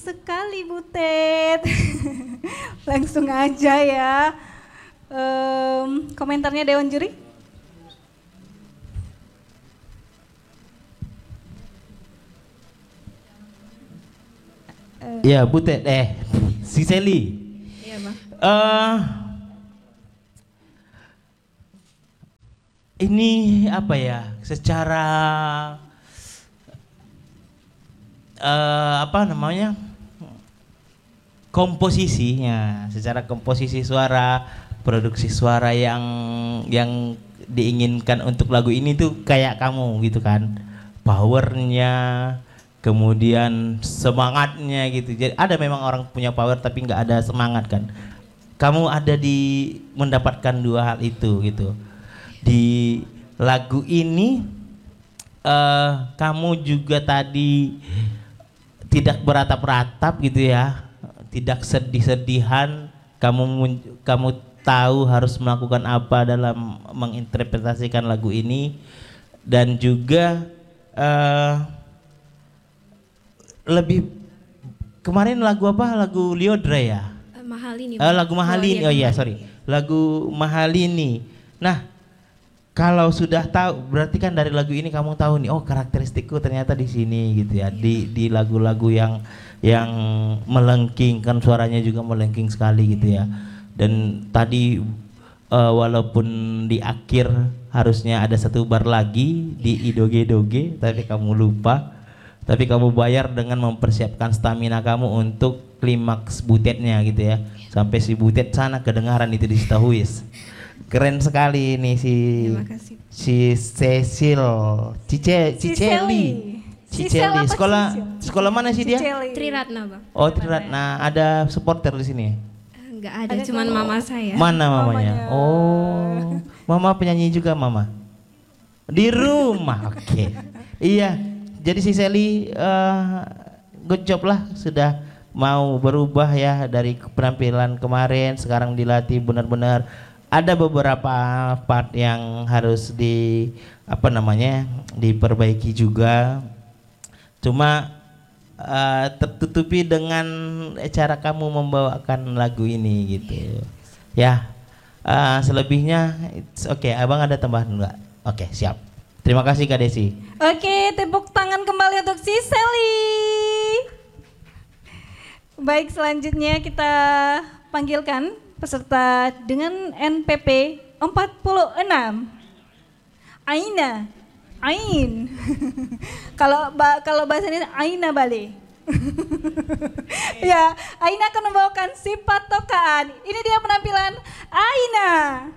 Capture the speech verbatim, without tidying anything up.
sekali Butet. Langsung aja ya. Um, komentarnya Dewan Juri. Uh. Ya Butet, eh si Sally. Iya Bang. Uh, ini apa ya? Secara uh, apa namanya? Komposisinya, secara komposisi suara, produksi suara yang yang diinginkan untuk lagu ini tuh kayak kamu gitu kan, powernya, kemudian semangatnya gitu. Jadi ada memang orang punya power tapi nggak ada semangat kan. Kamu ada di mendapatkan dua hal itu gitu. Di lagu ini uh, kamu juga tadi tidak beratap-ratap gitu ya. Tidak sedih-sedihan, kamu kamu tahu harus melakukan apa dalam menginterpretasikan lagu ini, dan juga uh, lebih kemarin lagu apa, lagu Liodra ya? Uh, Mahalini. Uh, lagu Mahalini, oh iya sorry, lagu Mahalini. Nah kalau sudah tahu, berarti kan dari lagu ini kamu tahu nih, oh karakteristikku ternyata di sini gitu ya, di di lagu-lagu yang yang melengking kan, suaranya juga melengking sekali gitu ya. Dan tadi uh, walaupun di akhir harusnya ada satu bar lagi di idoge-doge, tapi kamu lupa, tapi kamu bayar dengan mempersiapkan stamina kamu untuk klimaks Butetnya gitu ya, sampai si Butet sana kedengaran itu di Sitahuis. Keren sekali ini si si Cecil Cice Ciceli Ciceli. Sekolah sekolah mana sih dia? Triratna Bang. Oh Triratna. Ada supporter di sini? Enggak ada, ada cuman mama saya. Mana mamanya? Mamanya. Oh, mama penyanyi juga mama. Di rumah, oke. Okay. Iya, jadi si Sally uh, good job lah, sudah mau berubah ya dari penampilan kemarin, sekarang dilatih benar-benar. Ada beberapa part yang harus di apa namanya diperbaiki juga. Cuma uh, tertutupi dengan cara kamu membawakan lagu ini gitu. Ya, uh, selebihnya oke. Okay. Abang ada tambahan enggak? Oke, okay, siap. Terima kasih Kak Desi. Oke, tepuk tangan kembali untuk si Sally. Baik, selanjutnya kita panggilkan peserta dengan N P P empat puluh enam. Aina, Ain. Kalau ba, kalau bahasa ini Aina Bale. Ya, Aina akan membawakan sifat tokaan. Ini dia penampilan Aina.